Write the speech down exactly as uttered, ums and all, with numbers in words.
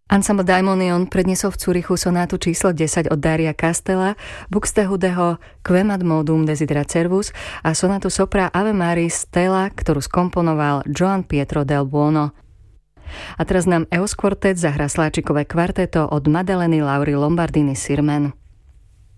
Ensemble Daimonion predniesol v Zürichu sonátu číslo desať od Daria Castella, Buxtehudeho Quemat modum desidera cervus a sonátu sopra Ave Maris Stella, ktorú skomponoval Giovan Pietro del Buono. A teraz nám Eos Quartet zahrá sláčikové kvarteto od Maddaleny Laury Lombardini Sirmen.